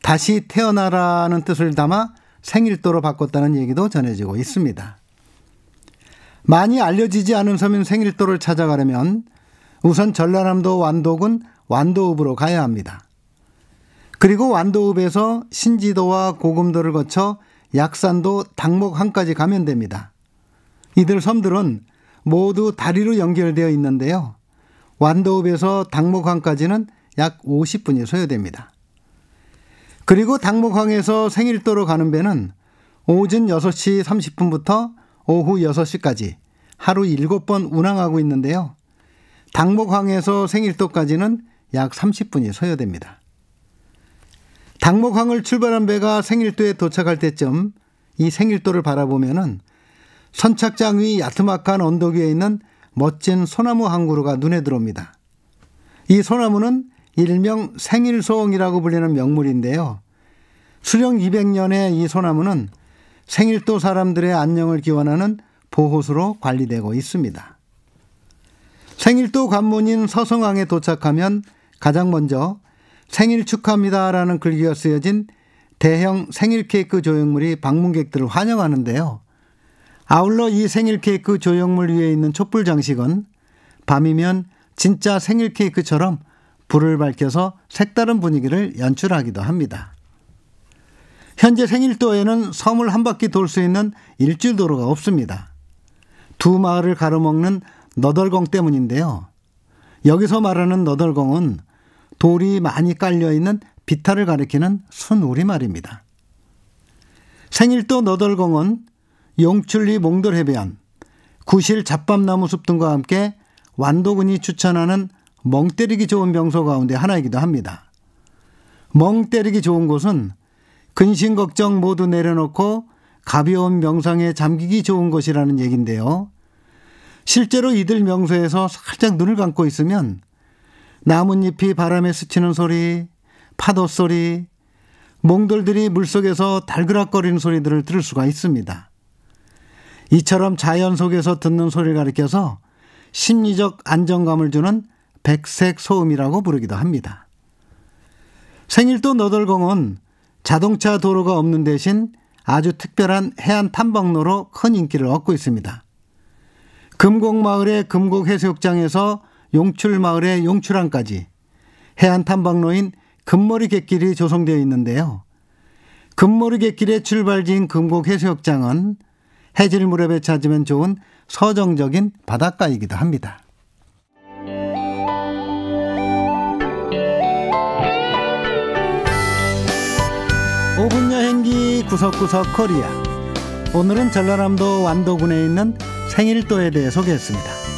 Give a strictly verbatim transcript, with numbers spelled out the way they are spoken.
다시 태어나라는 뜻을 담아 생일도로 바꿨다는 얘기도 전해지고 있습니다. 많이 알려지지 않은 섬인 생일도를 찾아가려면 우선 전라남도 완도군 완도읍으로 가야 합니다. 그리고 완도읍에서 신지도와 고금도를 거쳐 약산도, 당목항까지 가면 됩니다. 이들 섬들은 모두 다리로 연결되어 있는데요. 완도읍에서 당목항까지는 약 오십 분이 소요됩니다. 그리고 당목항에서 생일도로 가는 배는 오전 여섯 시 삼십 분부터 오후 여섯 시까지 하루 일곱 번 운항하고 있는데요. 당목항에서 생일도까지는 약 삼십 분이 소요됩니다. 당목항을 출발한 배가 생일도에 도착할 때쯤 이 생일도를 바라보면은 선착장 위 야트막한 언덕 위에 있는 멋진 소나무 한 그루가 눈에 들어옵니다. 이 소나무는 일명 생일소홍이라고 불리는 명물인데요. 수령 이백 년의 이 소나무는 생일도 사람들의 안녕을 기원하는 보호수로 관리되고 있습니다. 생일도 관문인 서성항에 도착하면 가장 먼저 생일 축하합니다라는 글귀가 쓰여진 대형 생일 케이크 조형물이 방문객들을 환영하는데요. 아울러 이 생일 케이크 조형물 위에 있는 촛불 장식은 밤이면 진짜 생일 케이크처럼 불을 밝혀서 색다른 분위기를 연출하기도 합니다. 현재 생일도에는 섬을 한 바퀴 돌 수 있는 일줄 도로가 없습니다. 두 마을을 가로먹는 너덜공 때문인데요. 여기서 말하는 너덜공은 돌이 많이 깔려있는 비탈을 가리키는 순우리말입니다. 생일도 너덜공은 용출리 몽돌해변, 구실 잡밤나무 숲 등과 함께 완도군이 추천하는 멍 때리기 좋은 명소 가운데 하나이기도 합니다. 멍 때리기 좋은 곳은 근심 걱정 모두 내려놓고 가벼운 명상에 잠기기 좋은 곳이라는 얘기인데요. 실제로 이들 명소에서 살짝 눈을 감고 있으면 나뭇잎이 바람에 스치는 소리, 파도 소리, 몽돌들이 물속에서 달그락거리는 소리들을 들을 수가 있습니다. 이처럼 자연 속에서 듣는 소리를 가리켜서 심리적 안정감을 주는 백색 소음이라고 부르기도 합니다. 생일도 너덜공은 자동차 도로가 없는 대신 아주 특별한 해안 탐방로로 큰 인기를 얻고 있습니다. 금곡마을의 금곡해수욕장에서 용출마을의 용출항까지 해안 탐방로인 금머리 갯길이 조성되어 있는데요. 금머리 갯길의 출발지인 금곡해수욕장은 해질 무렵에 찾으면 좋은 서정적인 바닷가이기도 합니다. 오 분 여행기 구석구석 코리아. 오늘은 전라남도 완도군에 있는 생일도에 대해 소개했습니다.